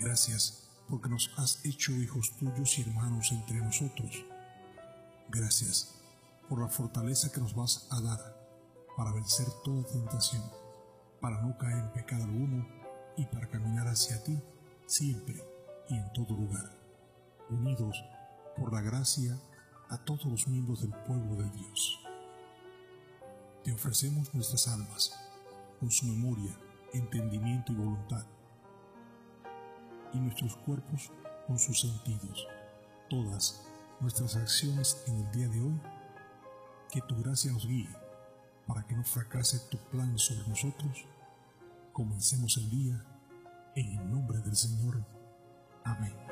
Gracias porque nos has hecho hijos tuyos y hermanos entre nosotros. Gracias por la fortaleza que nos vas a dar para vencer toda tentación, para no caer en pecado alguno y para caminar hacia ti siempre y en todo lugar, unidos por la gracia a todos los miembros del pueblo de Dios. Te ofrecemos nuestras almas, con su memoria, entendimiento y voluntad, y nuestros cuerpos con sus sentidos, todas nuestras acciones en el día de hoy. Que tu gracia nos guíe para que no fracase tu plan sobre nosotros. Comencemos el día en el nombre del Señor. Amén.